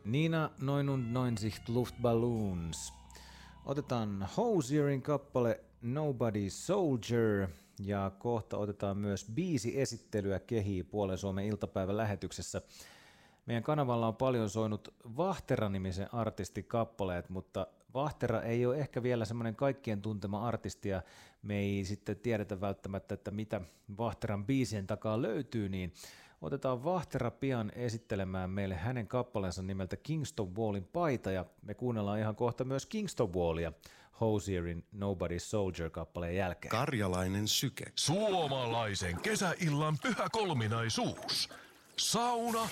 Nina 99 Luftballons. Otetaan Hozierin kappale Nobody Soldier ja kohta otetaan myös biisiesittelyä Kehii Puolen Suomen iltapäivän lähetyksessä. Meidän kanavalla on paljon soinut Vahtera-nimisen artistikappaleet, mutta Vahtera ei ole ehkä vielä semmoinen kaikkien tuntema artisti ja me ei sitten tiedetä välttämättä, että mitä Vahteran biisien takaa löytyy, niin otetaan Vahtera pian esittelemään meille hänen kappaleensa nimeltä Kingston Wallin paita ja me kuunnellaan ihan kohta myös Kingston Wallia Hozierin Nobody Soldier-kappaleen jälkeen. Karjalainen syke. Suomalaisen kesäillan pyhä kolminaisuus. Sauna,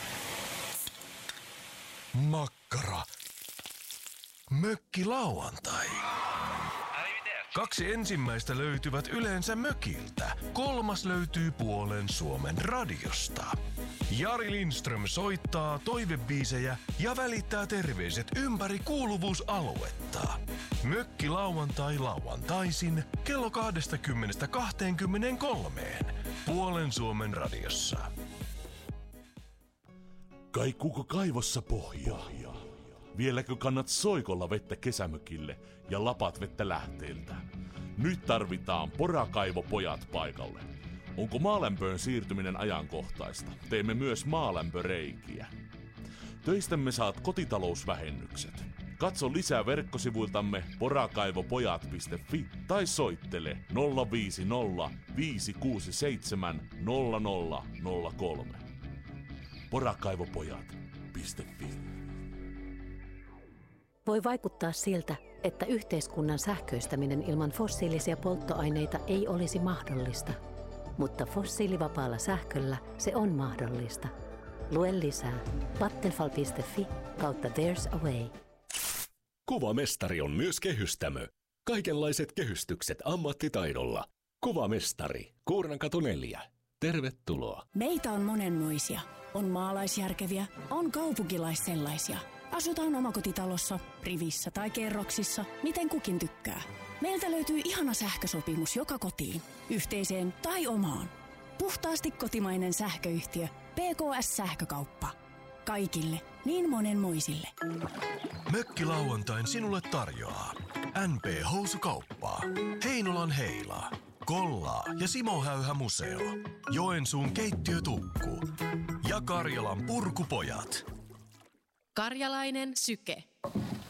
makkara, mökkilauantai. 2 ensimmäistä löytyvät yleensä mökiltä. 3. löytyy Puolen Suomen radiosta. Jari Lindström soittaa toivebiisejä ja välittää terveiset ympäri kuuluvuusaluetta. Mökkilauantai lauantaisin kello 20:23 Puolen Suomen radiossa. Kaikuuko kaivossa pohjaa? Vieläkö kannat soikolla vettä kesämökille ja lapat vettä lähteiltä? Nyt tarvitaan porakaivopojat paikalle. Onko maalämpöön siirtyminen ajankohtaista? Teemme myös maalämpöreikiä. Töistämme saat kotitalousvähennykset. Katso lisää verkkosivuiltamme porakaivopojat.fi tai soittele 050 567 0003. Porakaivopojat.fi. Voi vaikuttaa siltä, että yhteiskunnan sähköistäminen ilman fossiilisia polttoaineita ei olisi mahdollista. Mutta fossiilivapaalla sähköllä se on mahdollista. Lue lisää vattenfall.fi/there's a way. Kuvamestari on myös kehystämö. Kaikenlaiset kehystykset ammattitaidolla. Kuvamestari, Kuurnankatu 4. Tervetuloa. Meitä on monenmoisia. On maalaisjärkeviä, on kaupunkilaissellaisia. Asutaan omakotitalossa, rivissä tai kerroksissa, miten kukin tykkää. Meiltä löytyy ihana sähkösopimus joka kotiin, yhteiseen tai omaan. Puhtaasti kotimainen sähköyhtiö PKS Sähkökauppa. Kaikille, niin monenmoisille. Mökkilauantain sinulle tarjoaa NP Housukauppaa, Heinolan Heilaa, Kollaa ja Simo Häyhä Museo, Joensuun keittiötukku ja Karjalan purkupojat. Karjalainen syke.